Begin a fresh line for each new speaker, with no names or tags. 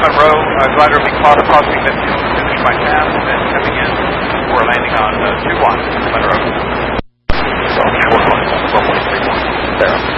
Monroe, glider will be caught crossing midfield. Finish by pass, then coming in before landing on 2-1, Monroe.
So, short line, runway 31. There.